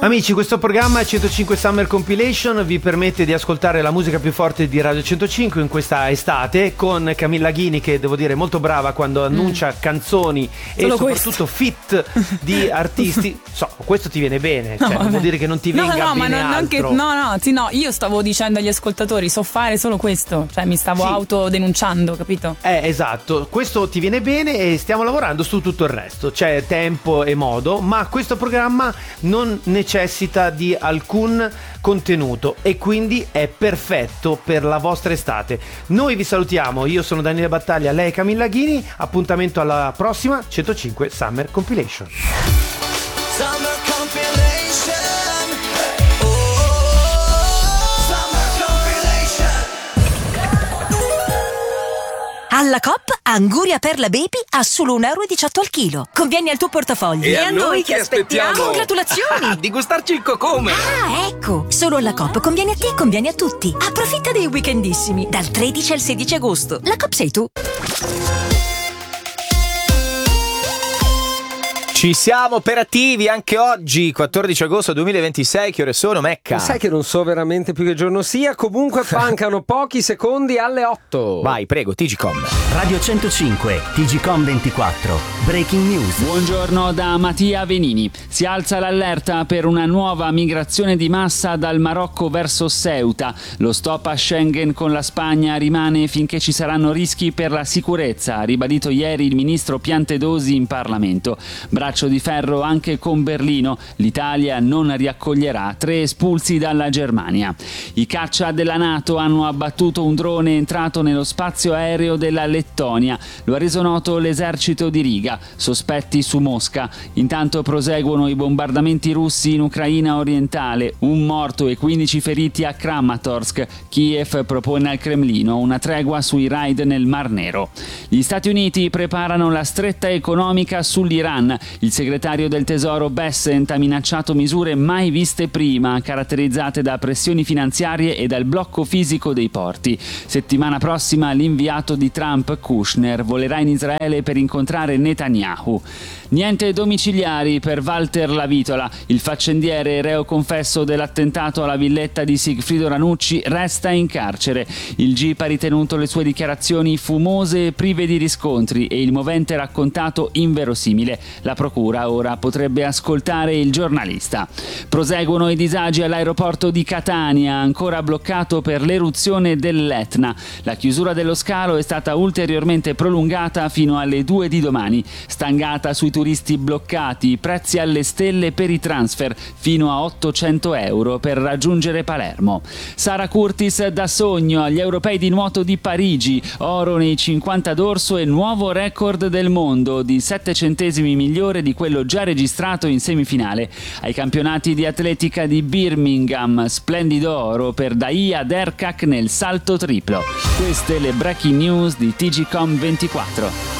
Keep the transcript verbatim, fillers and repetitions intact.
Amici, questo programma è centocinque Summer Compilation, vi permette di ascoltare la musica più forte di Radio centocinque in questa estate, con Camilla Ghini, che devo dire è molto brava quando annuncia mm. canzoni Solo e soprattutto fit di artisti. So, questo ti viene bene, cioè, no, non vuol dire che non ti venga no, no, bene ma non, altro. Anche, no, no, sì, no, io stavo dicendo agli ascoltatori, so fare solo questo, cioè mi stavo sì. autodenunciando, capito? Eh, esatto, questo ti viene bene e stiamo lavorando su tutto il resto, c'è tempo e modo, ma questo programma non necessariamente necessita di alcun contenuto e quindi è perfetto per la vostra estate. Noi vi salutiamo, io sono Daniele Battaglia, lei è Camilla Ghini, appuntamento alla prossima centocinque Summer Compilation. Summer Compilation. Alla Coop, Anguria Perla Baby a solo un euro e diciotto al chilo. Conviene al tuo portafoglio. E, e a noi che aspettiamo? aspettiamo? Congratulazioni! Di gustarci il cocome! Ah, ecco! Solo alla Coop conviene a te, conviene a tutti. Approfitta dei weekendissimi, dal tredici al sedici agosto. La Coop sei tu. Ci siamo operativi anche oggi, quattordici agosto duemilaventisei. Che ore sono, Mecca? Sai che non so veramente più che giorno sia. Comunque mancano pochi secondi alle otto. Vai, prego, T G Com. Radio centocinque, T G Com ventiquattro. Breaking news. Buongiorno da Mattia Venini. Si alza l'allerta per una nuova migrazione di massa dal Marocco verso Ceuta. Lo stop a Schengen con la Spagna rimane finché ci saranno rischi per la sicurezza, ha ribadito ieri il ministro Piantedosi in Parlamento. Braccio di ferro anche con Berlino. L'Italia non riaccoglierà tre espulsi dalla Germania. I caccia della NATO hanno abbattuto un drone entrato nello spazio aereo della Lettonia. Lo ha reso noto l'esercito di Riga. Sospetti su Mosca. Intanto proseguono i bombardamenti russi in Ucraina orientale. Un morto e quindici feriti a Kramatorsk. Kiev propone al Cremlino una tregua sui raid nel Mar Nero. Gli Stati Uniti preparano la stretta economica sull'Iran. Il segretario del Tesoro Bessent ha minacciato misure mai viste prima, caratterizzate da pressioni finanziarie e dal blocco fisico dei porti. Settimana prossima l'inviato di Trump, Kushner, volerà in Israele per incontrare Netanyahu. Niente domiciliari per Walter Lavitola. Il faccendiere reo confesso dell'attentato alla villetta di Sigfrido Ranucci resta in carcere. Il G I P ha ritenuto le sue dichiarazioni fumose e prive di riscontri e il movente raccontato inverosimile. La procura ora potrebbe ascoltare il giornalista. Proseguono i disagi all'aeroporto di Catania, ancora bloccato per l'eruzione dell'Etna. La chiusura dello scalo è stata ulteriormente prolungata fino alle due di domani. Stangata sui turisti bloccati, prezzi alle stelle per i transfer, fino a ottocento euro per raggiungere Palermo. Sara Curtis da sogno agli europei di nuoto di Parigi, oro nei cinquanta d'orso e nuovo record del mondo di sette centesimi migliore di quello già registrato in semifinale. Ai campionati di atletica di Birmingham, splendido oro per Daia Derkak nel salto triplo. Queste le breaking news di T G Com ventiquattro.